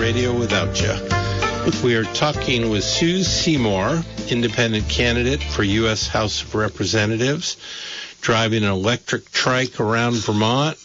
radio without you. We are talking with Sue Seymour, independent candidate for U.S. House of Representatives, driving an electric trike around Vermont,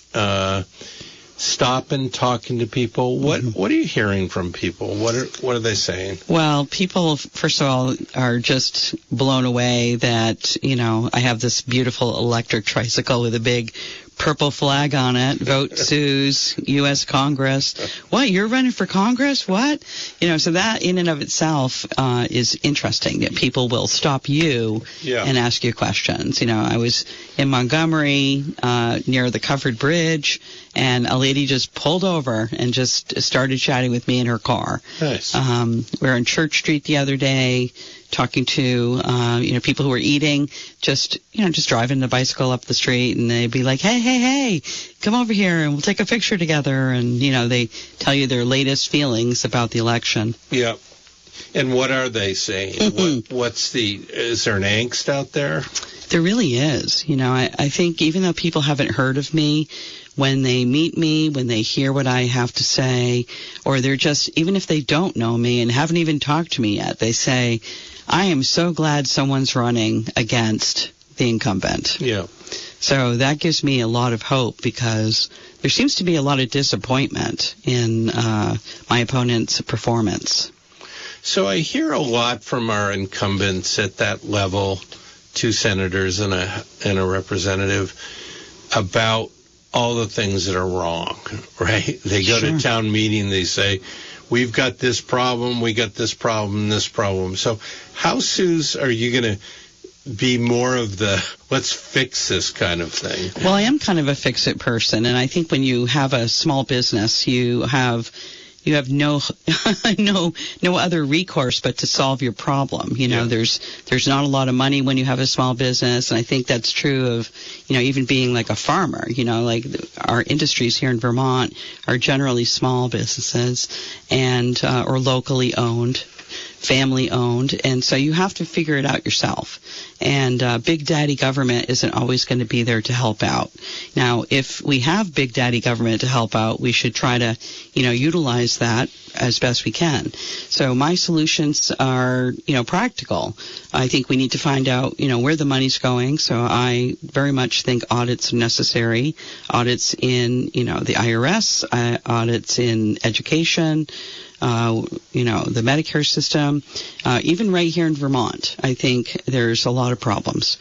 stopping, talking to people. What are you hearing from people? What are they saying? Well, people, first of all, are just blown away that, I have this beautiful electric tricycle with a big purple flag on it. Vote Sue's U.S. Congress. What? You're running for Congress? What? So that in and of itself is interesting, that people will stop you and ask you questions. I was in Montgomery near the covered bridge, and a lady just pulled over and just started chatting with me in her car. Nice. We were on Church Street the other day, talking to people who were eating, just driving the bicycle up the street, and they'd be like, hey, come over here and we'll take a picture together, and they tell you their latest feelings about the election. Yeah. And what are they saying? Is there an angst out there? There really is. I think even though people haven't heard of me, when they meet me, when they hear what I have to say, or they're just, even if they don't know me and haven't even talked to me yet, they say, I am so glad someone's running against the incumbent. Yeah. So that gives me a lot of hope, because there seems to be a lot of disappointment in my opponent's performance. So I hear a lot from our incumbents at that level, 2 senators and a representative, about all the things that are wrong, right? They go to town meeting, they say, we've got this problem, we got this problem, this problem. So how, Suze, are you going to be more of the let's fix this kind of thing? Well, I am kind of a fix-it person, and I think when you have a small business, you have no other recourse but to solve your problem. There's not a lot of money when you have a small business, and I think that's true of, even being like a farmer. Like our industries here in Vermont are generally small businesses and or locally owned, family owned, and so you have to figure it out yourself. And Big Daddy government isn't always going to be there to help out. Now, if we have Big Daddy government to help out, we should try to, utilize that as best we can. So my solutions are, practical. I think we need to find out, where the money's going. So I very much think audits are necessary. Audits in, the IRS, audits in education, the Medicare system, even right here in Vermont, I think there's a lot of problems.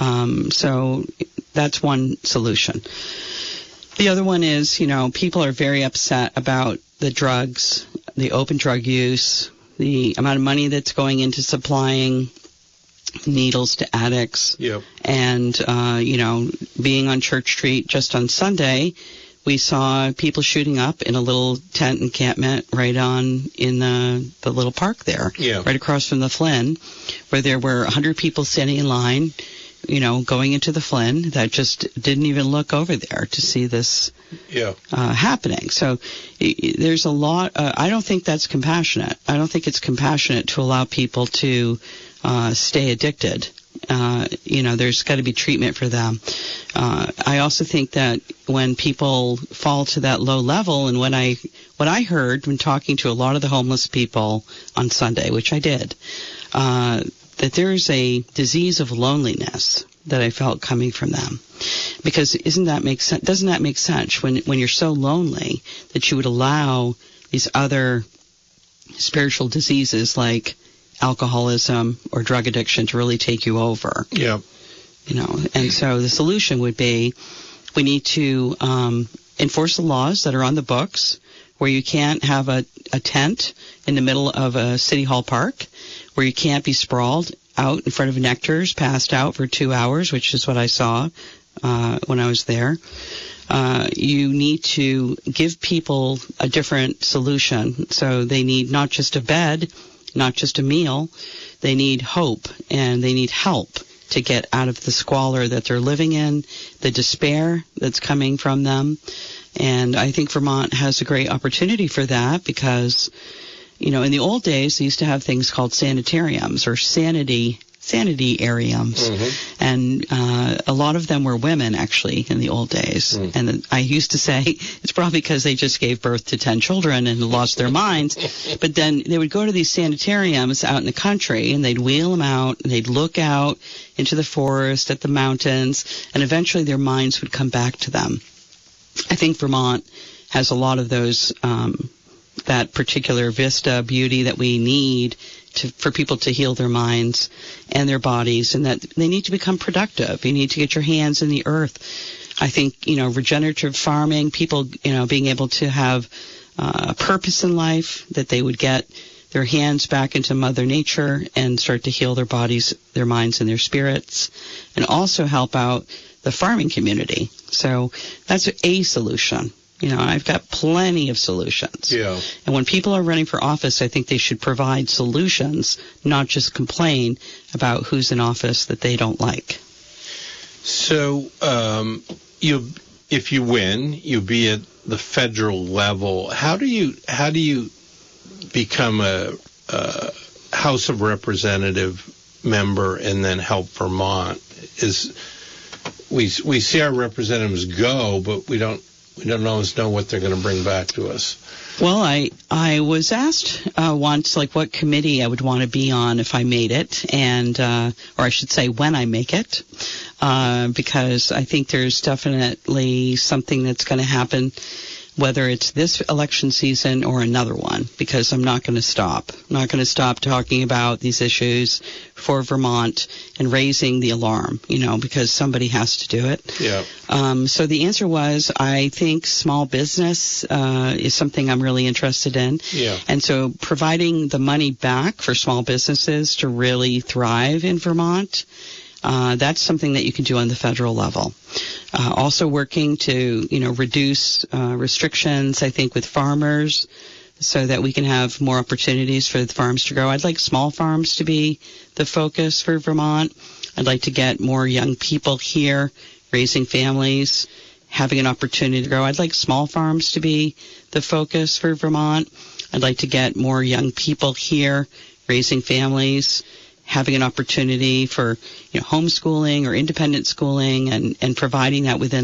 So that's one solution. The other one is, people are very upset about the drugs, the open drug use, the amount of money that's going into supplying needles to addicts. Yep. And, being on Church Street just on Sunday, we saw people shooting up in a little tent encampment right on in the little park there, right across from the Flynn, where there were 100 people standing in line, going into the Flynn that just didn't even look over there to see this happening. So there's a lot. I don't think that's compassionate. I don't think it's compassionate to allow people to stay addicted. There's got to be treatment for them. I also think that when people fall to that low level, and what I heard when talking to a lot of the homeless people on Sunday, which I did, that there is a disease of loneliness that I felt coming from them. Because doesn't that make sense when you're so lonely that you would allow these other spiritual diseases like alcoholism or drug addiction to really take you over? Yeah. And so the solution would be we need to enforce the laws that are on the books, where you can't have a tent in the middle of a city hall park, where you can't be sprawled out in front of nectars, passed out for 2 hours, which is what I saw when I was there. You need to give people a different solution. So they need not just a bed, not just a meal. They need hope, and they need help to get out of the squalor that they're living in, the despair that's coming from them. And I think Vermont has a great opportunity for that, because, in the old days, they used to have things called sanitariums or sanity sanitariums. And a lot of them were women, actually, in the old days. And I used to say it's probably because they just gave birth to 10 children and lost their minds. But then they would go to these sanitariums out in the country, and they'd wheel them out, and they'd look out into the forest, at the mountains, and eventually their minds would come back to them. I think Vermont has a lot of those, that particular vista beauty that we need for people to heal their minds and their bodies, and that they need to become productive. You need to get your hands in the earth. I think, regenerative farming, people, being able to have a purpose in life, that they would get their hands back into Mother Nature and start to heal their bodies, their minds, and their spirits, and also help out the farming community. So that's a solution. I've got plenty of solutions. Yeah. And when people are running for office, I think they should provide solutions, not just complain about who's in office that they don't like. So, if you win, you'll be at the federal level. How do you become a House of Representative member and then help Vermont? We see our representatives go, but we don't always know what they're going to bring back to us. Well, I was asked once, what committee I would want to be on if I made it, and or I should say when I make it, because I think there's definitely something that's going to happen, whether it's this election season or another one, because I'm not going to stop. I'm not going to stop talking about these issues for Vermont and raising the alarm, because somebody has to do it. Yeah. So the answer was, I think small business is something I'm really interested in. Yeah. And so providing the money back for small businesses to really thrive in Vermont, that's something that you can do on the federal level. Also working to, reduce restrictions, I think, with farmers so that we can have more opportunities for the farms to grow. I'd like small farms to be the focus for Vermont. I'd like to get more young people here raising families, having an opportunity to grow. I'd like small farms to be the focus for Vermont. I'd like to get more young people here raising families, having an opportunity for homeschooling or independent schooling and providing that within